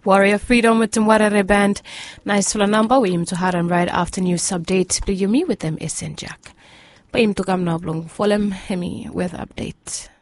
Warrior Freedom with Timwarere Band. Nice for number. We aim to Haran right after news update. Play you me with them Jack. But aim to come now blong. Follow hemi weather update.